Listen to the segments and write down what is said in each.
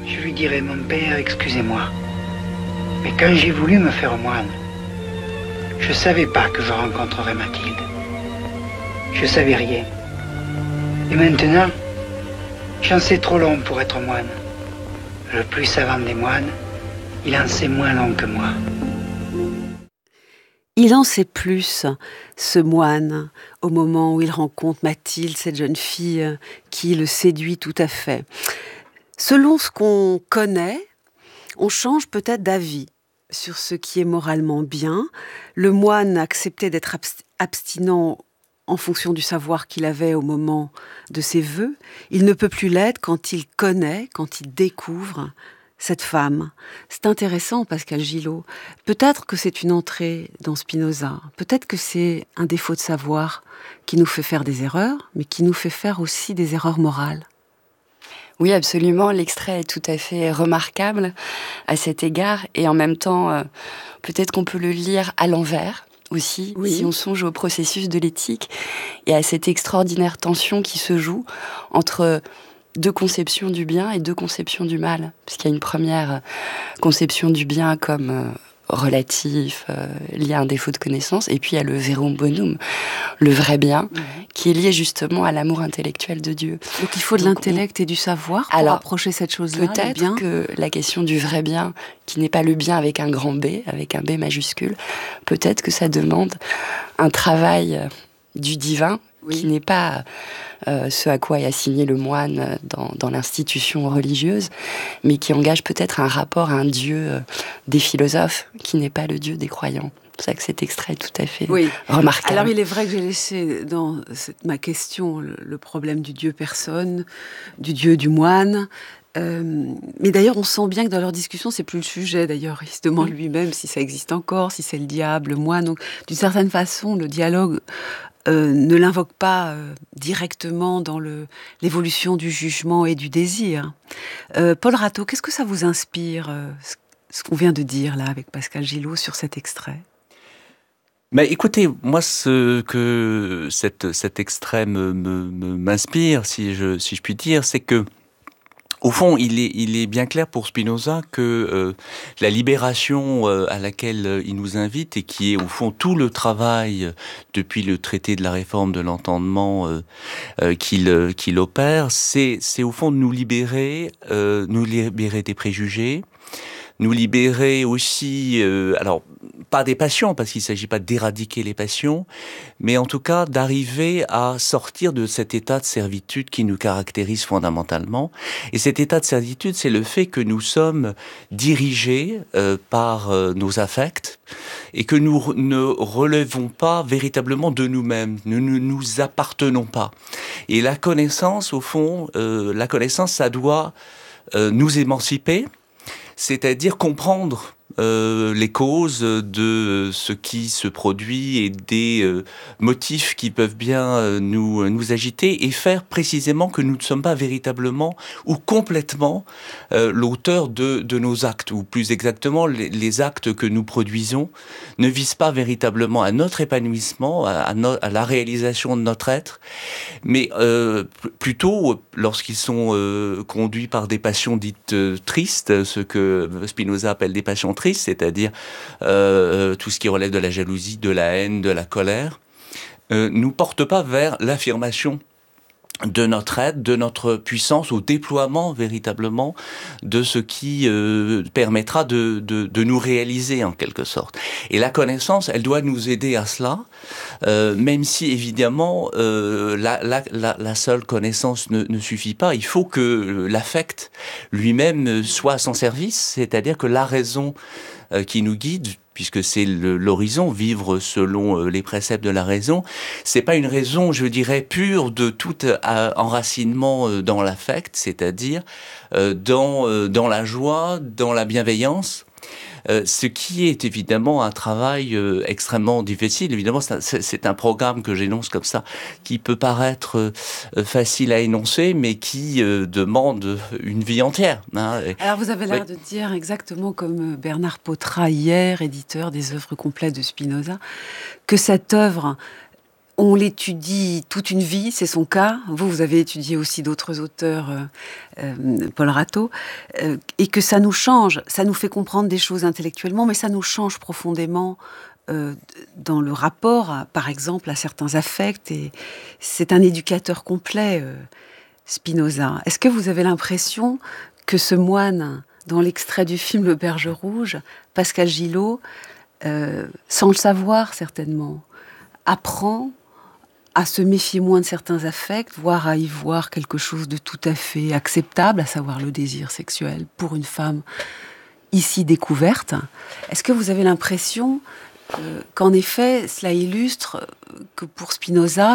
Je lui dirai, mon père, excusez-moi. Mais quand j'ai voulu me faire moine, je savais pas que je rencontrerais Mathilde. Je savais rien. Et maintenant, j'en sais trop long pour être moine. Le plus savant des moines, il en sait moins long que moi. Il en sait plus, ce moine, au moment où il rencontre Mathilde, cette jeune fille qui le séduit tout à fait. Selon ce qu'on connaît, on change peut-être d'avis sur ce qui est moralement bien. Le moine acceptait d'être abstinent en fonction du savoir qu'il avait au moment de ses vœux. Il ne peut plus l'être quand il connaît, quand il découvre cette femme. C'est intéressant, Pascal Gillot. Peut-être que c'est une entrée dans Spinoza. Peut-être que c'est un défaut de savoir qui nous fait faire des erreurs, mais qui nous fait faire aussi des erreurs morales. Oui, absolument. L'extrait est tout à fait remarquable à cet égard. Et en même temps, peut-être qu'on peut le lire à l'envers aussi, oui. Si on songe au processus de l'éthique et à cette extraordinaire tension qui se joue entre deux conceptions du bien et deux conceptions du mal. Puisqu'il y a une première conception du bien comme relatif, lié à un défaut de connaissance, et puis il y a le verum bonum, le vrai bien, qui est lié justement à l'amour intellectuel de Dieu. Donc il faut de l'intellect et du savoir pour approcher cette chose-là. Peut-être que la question du vrai bien, qui n'est pas le bien avec un grand B, avec un B majuscule, peut-être que ça demande un travail du divin, qui n'est pas ce à quoi est assigné le moine dans l'institution religieuse, mais qui engage peut-être un rapport à un Dieu des philosophes, qui n'est pas le Dieu des croyants. C'est pour ça que cet extrait est tout à fait remarquable. Alors il est vrai que j'ai laissé dans ma question le problème du Dieu personne, du Dieu du moine. Mais d'ailleurs, on sent bien que dans leur discussion, c'est plus le sujet. D'ailleurs, il se demande lui-même si ça existe encore, si c'est le diable, le moine. Donc, d'une certaine façon, le dialogue ne l'invoque pas directement dans l'évolution du jugement et du désir. Paul Rateau, qu'est-ce que ça vous inspire, ce qu'on vient de dire là avec Pascal Gillot sur cet extrait ? Mais écoutez, moi, ce que cet extrait m'inspire, si je puis dire, c'est que au fond, il est bien clair pour Spinoza que la libération à laquelle il nous invite, et qui est au fond tout le travail depuis le traité de la réforme de l'entendement qu'il opère, c'est au fond de nous libérer des préjugés, nous libérer aussi, alors pas des passions, parce qu'il ne s'agit pas d'éradiquer les passions, mais en tout cas d'arriver à sortir de cet état de servitude qui nous caractérise fondamentalement. Et cet état de servitude, c'est le fait que nous sommes dirigés par nos affects et que nous ne relevons pas véritablement de nous-mêmes, nous ne nous appartenons pas. Et la connaissance, au fond, ça doit nous émanciper, c'est-à-dire comprendre les causes de ce qui se produit et des motifs qui peuvent bien nous agiter, et faire précisément que nous ne sommes pas véritablement ou complètement l'auteur de nos actes, ou plus exactement les actes que nous produisons ne visent pas véritablement à notre épanouissement, à la réalisation de notre être, mais plutôt lorsqu'ils sont conduits par des passions dites tristes, ce que Spinoza appelle des passions tristes, c'est-à-dire tout ce qui relève de la jalousie, de la haine, de la colère, nous porte pas vers l'affirmation de notre être, de notre puissance, au déploiement véritablement de ce qui permettra de nous réaliser en quelque sorte. Et la connaissance, elle doit nous aider à cela, même si évidemment la seule connaissance ne suffit pas. Il faut que l'affect lui-même soit à son service, c'est-à-dire que la raison qui nous guide, puisque c'est l'horizon, vivre selon les préceptes de la raison, c'est pas une raison, je dirais, pure de tout enracinement dans l'affect, c'est-à-dire dans la joie, dans la bienveillance, ce qui est évidemment un travail extrêmement difficile. Évidemment, c'est un programme que j'énonce comme ça, qui peut paraître facile à énoncer, mais qui demande une vie entière. Hein. Alors, vous avez l'air de dire exactement comme Bernard Pautrat, hier, éditeur des œuvres complètes de Spinoza, que cette œuvre on l'étudie toute une vie, c'est son cas. Vous avez étudié aussi d'autres auteurs, Paul Ratto, et que ça nous change, ça nous fait comprendre des choses intellectuellement, mais ça nous change profondément dans le rapport, par exemple, à certains affects. Et c'est un éducateur complet, Spinoza. Est-ce que vous avez l'impression que ce moine, dans l'extrait du film Le Berger Rouge, Pascal Gillot, sans le savoir certainement, apprend à se méfier moins de certains affects, voire à y voir quelque chose de tout à fait acceptable, à savoir le désir sexuel pour une femme ici découverte. Est-ce que vous avez l'impression qu'en effet, cela illustre que pour Spinoza,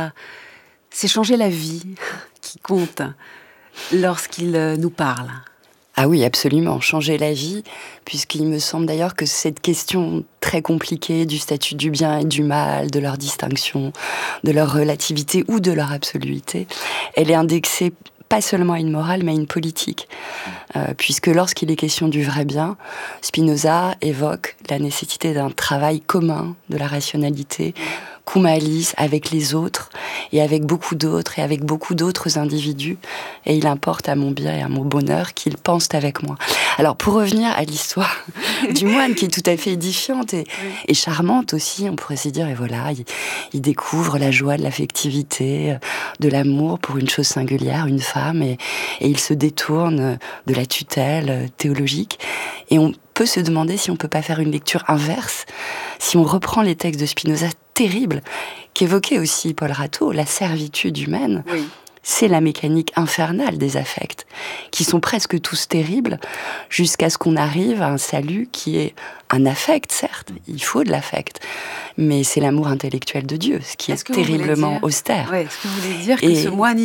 c'est changer la vie qui compte lorsqu'il nous parle? Ah oui, absolument, changer la vie, puisqu'il me semble d'ailleurs que cette question très compliquée du statut du bien et du mal, de leur distinction, de leur relativité ou de leur absoluité, elle est indexée pas seulement à une morale, mais à une politique. Puisque lorsqu'il est question du vrai bien, Spinoza évoque la nécessité d'un travail commun de la rationalité, cum alis, avec les autres, et avec beaucoup d'autres, et avec beaucoup d'autres individus. Et il importe à mon bien et à mon bonheur qu'ils pensent avec moi. Alors, pour revenir à l'histoire du moine, qui est tout à fait édifiante et charmante aussi, on pourrait se dire, et voilà, il découvre la joie de l'affectivité, de l'amour pour une chose singulière, une femme, et il se détourne de la tutelle théologique. Et on peut se demander si on peut pas faire une lecture inverse, si on reprend les textes de Spinoza terribles, qu'évoquait aussi Paul Ratto, la servitude humaine. Oui. C'est la mécanique infernale des affects, qui sont presque tous terribles, jusqu'à ce qu'on arrive à un salut qui est un affect, certes, il faut de l'affect, mais c'est l'amour intellectuel de Dieu, ce qui est terriblement austère. Oui, est-ce que vous voulez dire que ce moine,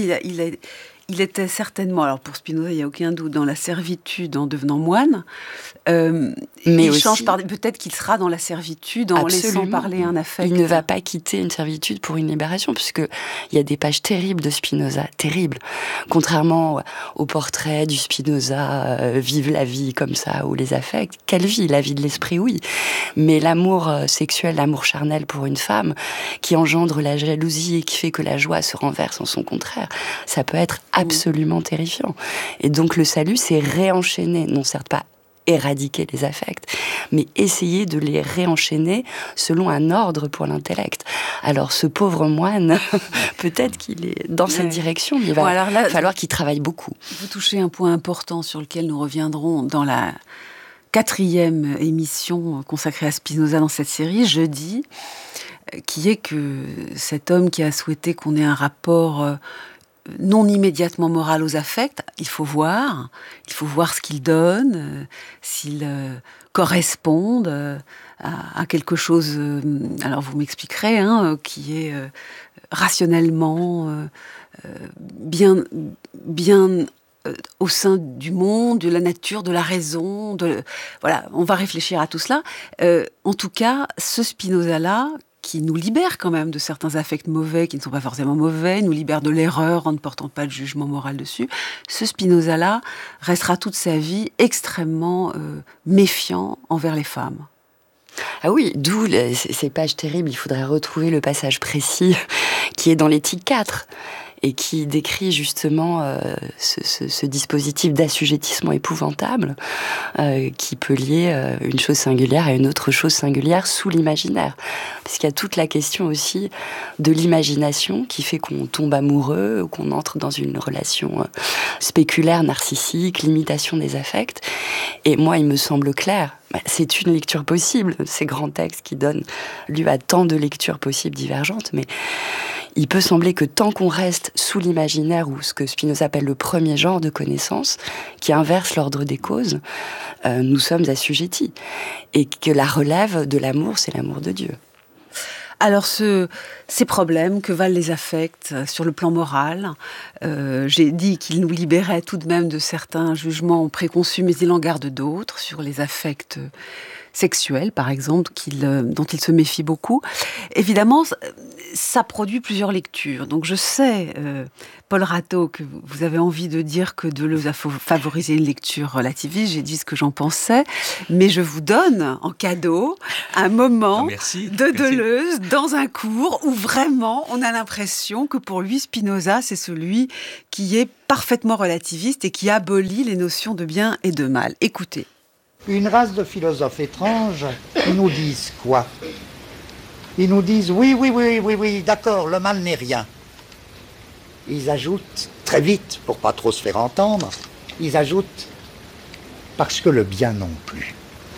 il était certainement, alors pour Spinoza, il n'y a aucun doute, dans la servitude en devenant moine, mais il change peut-être qu'il sera dans la servitude en laissant parler un affect. Il ne va pas quitter une servitude pour une libération, puisqu'il y a des pages terribles de Spinoza, terribles. Contrairement au portrait du Spinoza, vive la vie comme ça, ou les affects. Quelle vie? La vie de l'esprit, oui. Mais l'amour sexuel, l'amour charnel pour une femme, qui engendre la jalousie et qui fait que la joie se renverse en son contraire, ça peut être absolument terrifiant. Et donc le salut, c'est réenchaîner, non certes pas éradiquer les affects, mais essayer de les réenchaîner selon un ordre pour l'intellect. Alors ce pauvre moine, peut-être qu'il est dans cette direction, mais il va falloir qu'il travaille beaucoup. Vous touchez un point important sur lequel nous reviendrons dans la 4e émission consacrée à Spinoza dans cette série, jeudi, qui est que cet homme qui a souhaité qu'on ait un rapport non immédiatement moral aux affects, il faut voir ce qu'ils donnent, s'ils correspondent à quelque chose, alors vous m'expliquerez, qui est rationnellement bien au sein du monde, de la nature, de la raison, voilà, on va réfléchir à tout cela. En tout cas, ce Spinoza-là, qui nous libère quand même de certains affects mauvais, qui ne sont pas forcément mauvais, nous libère de l'erreur en ne portant pas de jugement moral dessus. Ce Spinoza-là restera toute sa vie extrêmement méfiant envers les femmes. Ah oui, d'où ces pages terribles. Il faudrait retrouver le passage précis qui est dans l'Éthique 4 et qui décrit justement ce dispositif d'assujettissement épouvantable qui peut lier une chose singulière à une autre chose singulière sous l'imaginaire. Parce qu'il y a toute la question aussi de l'imagination qui fait qu'on tombe amoureux ou qu'on entre dans une relation spéculaire, narcissique, limitation des affects. Et moi, il me semble clair, c'est une lecture possible, ces grands textes qui donnent lieu à tant de lectures possibles divergentes, mais il peut sembler que tant qu'on reste sous l'imaginaire ou ce que Spinoza appelle le premier genre de connaissance, qui inverse l'ordre des causes, nous sommes assujettis. Et que la relève de l'amour, c'est l'amour de Dieu. Alors ces problèmes que valent les affects sur le plan moral, j'ai dit qu'ils nous libéraient tout de même de certains jugements préconçus, mais il en garde d'autres sur les affects sexuelle, par exemple, dont il se méfie beaucoup. Évidemment, ça produit plusieurs lectures. Donc je sais, Paul Rateau, que vous avez envie de dire que Deleuze a favorisé une lecture relativiste. J'ai dit ce que j'en pensais, mais je vous donne en cadeau un moment de Deleuze dans un cours où vraiment on a l'impression que pour lui, Spinoza, c'est celui qui est parfaitement relativiste et qui abolit les notions de bien et de mal. Écoutez. Une race de philosophes étranges, ils nous disent quoi? Ils nous disent oui, d'accord, le mal n'est rien. Ils ajoutent, très vite, pour pas trop se faire entendre, ils ajoutent parce que le bien non plus.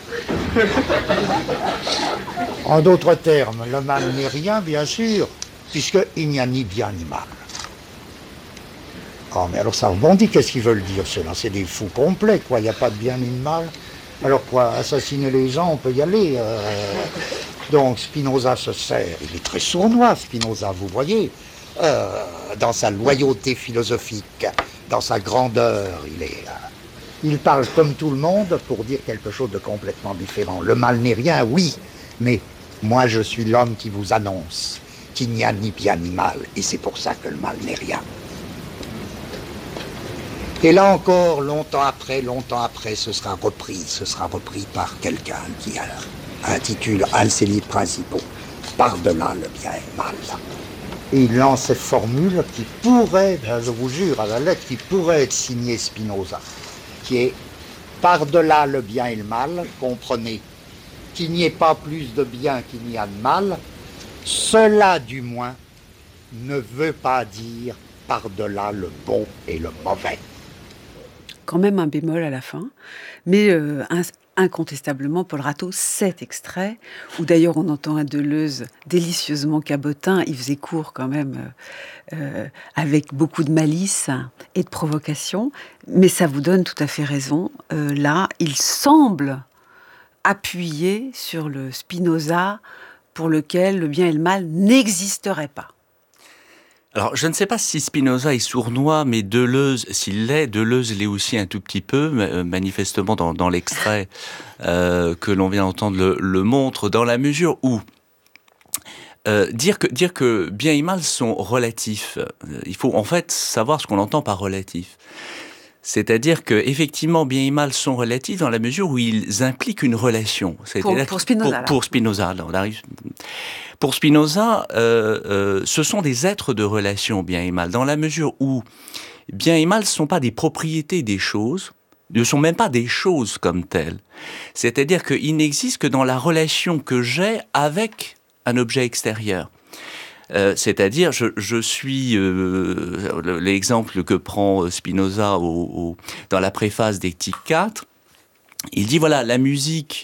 En d'autres termes, le mal n'est rien, bien sûr, puisqu'il n'y a ni bien ni mal. Oh, mais alors ça rebondit, qu'est-ce qu'ils veulent dire, ceux-là? C'est des fous complets, quoi, il n'y a pas de bien ni de mal. Alors quoi, assassiner les gens, on peut y aller. Donc Spinoza se sert, il est très sournois, Spinoza, vous voyez, dans sa loyauté philosophique, dans sa grandeur, il parle comme tout le monde pour dire quelque chose de complètement différent. Le mal n'est rien, oui, mais moi je suis l'homme qui vous annonce qu'il n'y a ni bien ni mal, et c'est pour ça que le mal n'est rien. Et là encore, longtemps après, ce sera repris par quelqu'un qui intitule un de ses livres principaux, Par-delà le bien et le mal. Et il lance cette formule qui pourrait, je vous jure à la lettre, qui pourrait être signée Spinoza, qui est par-delà le bien et le mal, comprenez qu'il n'y ait pas plus de bien qu'il n'y a de mal, cela du moins ne veut pas dire par-delà le bon et le mauvais. Quand même un bémol à la fin, mais incontestablement, Paul Rateau, cet extrait, où d'ailleurs on entend un Deleuze délicieusement cabotin, il faisait court quand même, avec beaucoup de malice et de provocation, mais ça vous donne tout à fait raison. Là, il semble appuyer sur le Spinoza pour lequel le bien et le mal n'existeraient pas. Alors, je ne sais pas si Spinoza est sournois, mais Deleuze, s'il l'est, Deleuze l'est aussi un tout petit peu, manifestement dans l'extrait que l'on vient d'entendre le montre, dans la mesure où dire que bien et mal sont relatifs, il faut en fait savoir ce qu'on entend par relatif. C'est-à-dire que effectivement, bien et mal sont relatifs dans la mesure où ils impliquent une relation. Pour Spinoza. Pour Spinoza, là, on arrive. Pour Spinoza, ce sont des êtres de relation, bien et mal, dans la mesure où bien et mal ne sont pas des propriétés des choses, ne sont même pas des choses comme telles. C'est-à-dire qu'ils n'existent que dans la relation que j'ai avec un objet extérieur. C'est-à-dire, je suis l'exemple que prend Spinoza dans la préface d'Éthique 4. Il dit voilà, la musique,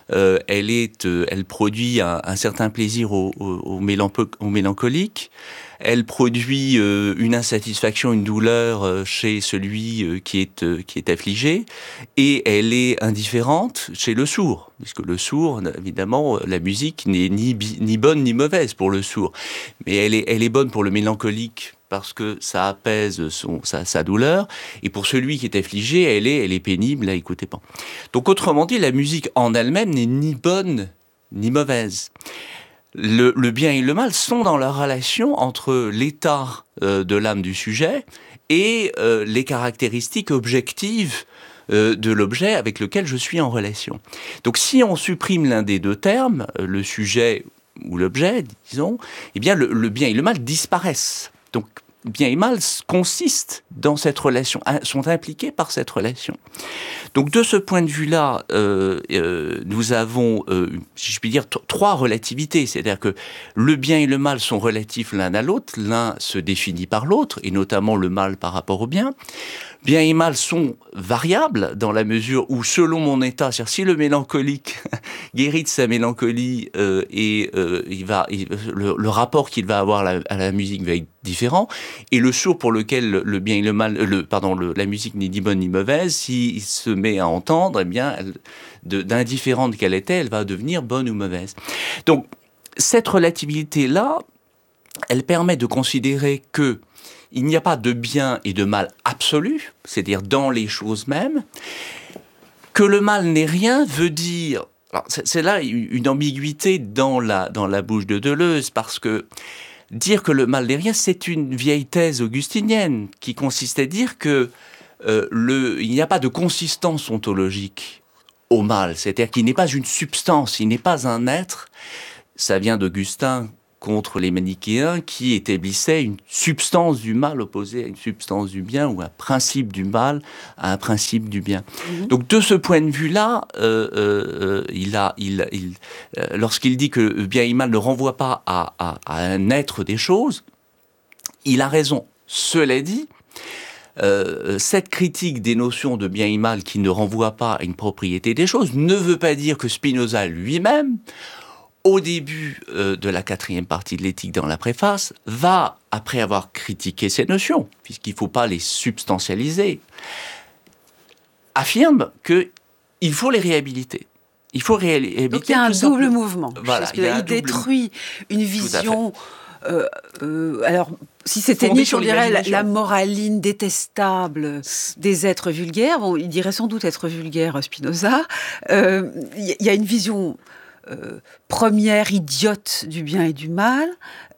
elle produit un certain plaisir au mélancolique. Elle produit une insatisfaction, une douleur chez celui qui est affligé, et elle est indifférente chez le sourd, puisque le sourd, évidemment, la musique n'est ni bonne ni mauvaise pour le sourd, mais elle est bonne pour le mélancolique parce que ça apaise sa douleur, et pour celui qui est affligé, elle est pénible à écouter. Donc autrement dit, la musique en elle-même n'est ni bonne ni mauvaise. Le bien et le mal sont dans la relation entre l'état de l'âme du sujet et les caractéristiques objectives de l'objet avec lequel je suis en relation. Donc si on supprime l'un des deux termes, le sujet ou l'objet, disons, eh bien le bien et le mal disparaissent. Donc bien et mal consistent dans cette relation, sont impliqués par cette relation. Donc de ce point de vue-là, nous avons, si je puis dire, trois relativités. C'est-à-dire que le bien et le mal sont relatifs l'un à l'autre, l'un se définit par l'autre, et notamment le mal par rapport au bien. Bien et mal sont variables dans la mesure où, selon mon état, c'est-à-dire si le mélancolique guérit de sa mélancolie, le rapport qu'il va avoir à la musique va être différent, et le sourd pour lequel le bien et le mal, la musique n'est ni bonne ni mauvaise, s'il se met à entendre, eh bien, d'indifférente qu'elle était, elle va devenir bonne ou mauvaise. Donc, cette relativité-là, elle permet de considérer que il n'y a pas de bien et de mal absolu, c'est-à-dire dans les choses mêmes. Que le mal n'est rien veut dire... Alors, c'est là une ambiguïté dans la bouche de Deleuze, parce que dire que le mal n'est rien, c'est une vieille thèse augustinienne qui consiste à dire que il n'y a pas de consistance ontologique au mal, c'est-à-dire qu'il n'est pas une substance, il n'est pas un être. Ça vient d'Augustin contre les manichéens qui établissaient une substance du mal opposée à une substance du bien, ou un principe du mal à un principe du bien. Donc de ce point de vue-là, lorsqu'il dit que bien et mal ne renvoie pas à un être des choses, il a raison. Cela dit, cette critique des notions de bien et mal qui ne renvoie pas à une propriété des choses ne veut pas dire que Spinoza lui-même, au début de la 4e partie de l'éthique dans la préface, va, après avoir critiqué ces notions, puisqu'il ne faut pas les substantialiser, affirme qu'il faut les réhabiliter. Il faut réhabiliter. Donc il y a un double mouvement. Voilà, il détruit une vision. Alors, si c'était Nietzsche, on dirait la moraline détestable des êtres vulgaires. Bon, il dirait sans doute être vulgaire, Spinoza. Il y a une vision première, idiote du bien et du mal,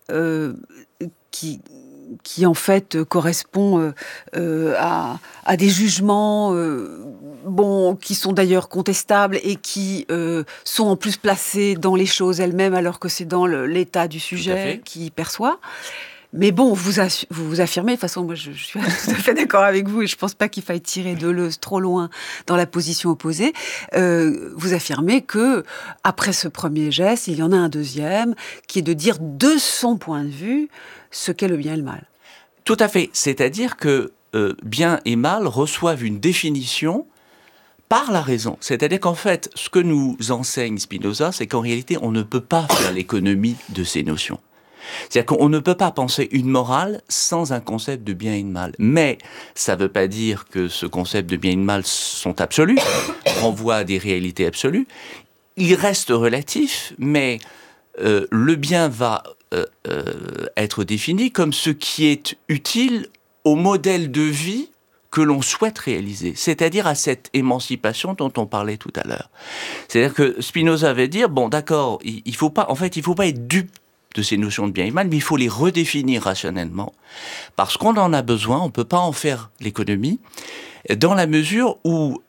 qui en fait correspond à des jugements qui sont d'ailleurs contestables et qui sont en plus placés dans les choses elles-mêmes, alors que c'est dans l'état du sujet qui perçoit. Mais bon, vous affirmez, de toute façon, moi je suis tout à fait d'accord avec vous et je pense pas qu'il faille tirer Deleuze trop loin dans la position opposée. Vous affirmez que après ce premier geste, il y en a un deuxième, qui est de dire de son point de vue ce qu'est le bien et le mal. Tout à fait. C'est-à-dire que bien et mal reçoivent une définition par la raison. C'est-à-dire qu'en fait, ce que nous enseigne Spinoza, c'est qu'en réalité, on ne peut pas faire l'économie de ces notions. C'est-à-dire qu'on ne peut pas penser une morale sans un concept de bien et de mal. Mais ça ne veut pas dire que ce concept de bien et de mal sont absolus, renvoient à des réalités absolues. Il reste relatif, mais le bien va être défini comme ce qui est utile au modèle de vie que l'on souhaite réaliser, c'est-à-dire à cette émancipation dont on parlait tout à l'heure. C'est-à-dire que Spinoza va dire, bon d'accord, il faut pas être dupe de ces notions de bien et mal, mais il faut les redéfinir rationnellement, parce qu'on en a besoin, on ne peut pas en faire l'économie, dans la mesure où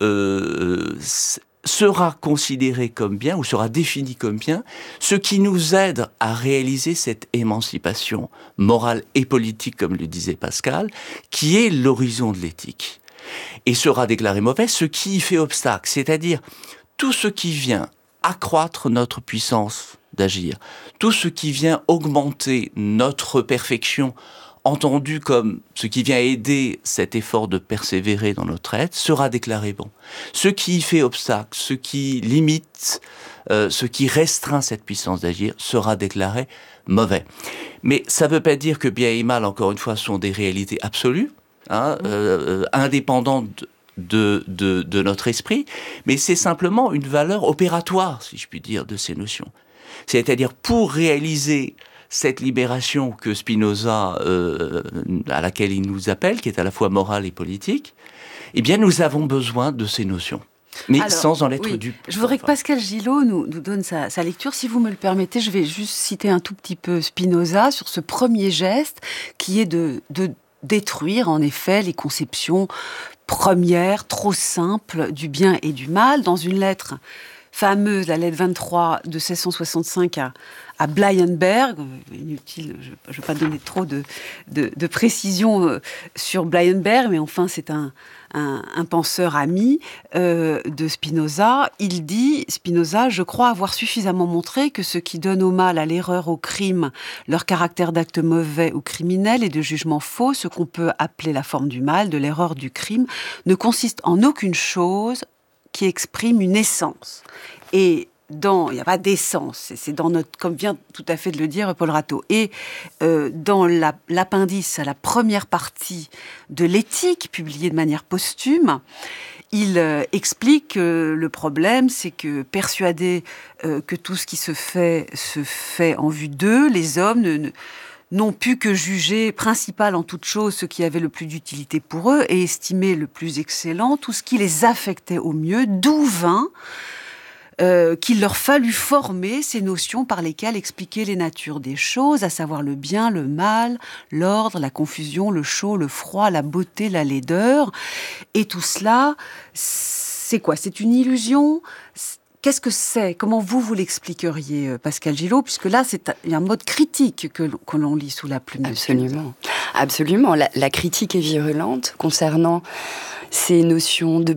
sera considéré comme bien, ou sera défini comme bien, ce qui nous aide à réaliser cette émancipation morale et politique, comme le disait Pascal, qui est l'horizon de l'éthique. Et sera déclaré mauvais ce qui y fait obstacle, c'est-à-dire tout ce qui vient accroître notre puissance d'agir, tout ce qui vient augmenter notre perfection, entendu comme ce qui vient aider cet effort de persévérer dans notre être, sera déclaré bon. Ce qui y fait obstacle, ce qui limite, ce qui restreint cette puissance d'agir, sera déclaré mauvais. Mais ça ne veut pas dire que bien et mal, encore une fois, sont des réalités absolues, indépendantes de notre esprit, mais c'est simplement une valeur opératoire, si je puis dire, de ces notions. C'est-à-dire, pour réaliser cette libération que Spinoza, à laquelle il nous appelle, qui est à la fois morale et politique, eh bien, nous avons besoin de ces notions. Mais alors, sans en être dupe. Je voudrais que Pascal Gillot nous donne sa lecture. Si vous me le permettez, je vais juste citer un tout petit peu Spinoza sur ce premier geste qui est de détruire, en effet, les conceptions premières, trop simples, du bien et du mal. Dans une lettre fameuse, la lettre 23 de 1665 à Bleyenberg, inutile, je ne vais pas donner trop de précisions sur Bleyenberg, mais enfin c'est un penseur ami de Spinoza. Il dit, Spinoza, je crois avoir suffisamment montré que ce qui donne au mal, à l'erreur, au crime, leur caractère d'acte mauvais ou criminel et de jugement faux, ce qu'on peut appeler la forme du mal, de l'erreur, du crime, ne consiste en aucune chose qui exprime une essence. Et il n'y a pas d'essence, c'est dans notre, comme vient tout à fait de le dire Paul Ratteau. Et dans l'appendice à la première partie de l'éthique, publiée de manière posthume, il explique que le problème, c'est que persuadés que tout ce qui se fait en vue d'eux, les hommes n'ont pu que juger principal en toute chose ce qui avait le plus d'utilité pour eux et estimer le plus excellent tout ce qui les affectait au mieux, d'où vint qu'il leur fallut former ces notions par lesquelles expliquer les natures des choses, à savoir le bien, le mal, l'ordre, la confusion, le chaud, le froid, la beauté, la laideur. Et tout cela, c'est quoi? C'est une illusion? Qu'est-ce que c'est? Comment vous l'expliqueriez, Pascal Gillot? Puisque là, il y a un mode critique que l'on lit sous la plume. Absolument. Absolument. La critique est virulente concernant ces notions de